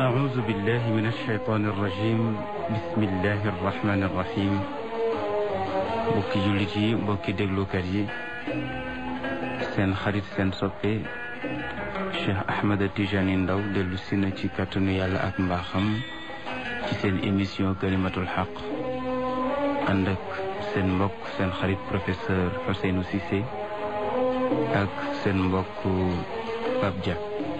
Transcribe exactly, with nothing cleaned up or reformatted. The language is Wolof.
أعوذ بالله من الشيطان الرجيم بسم الله الرحمن الرحيم bokki jullit yi bokki déglukat yi seen xarit seen soppe Cheikh Ahmed Tijani Ndaw dellu si na ci kàttanu yàlla ak mbaaxam ci seen émission kalimatul xaq ànd ak seen mbokk seen xarit professeur Ousseynou Cissé ak seen mbokk Pape Dia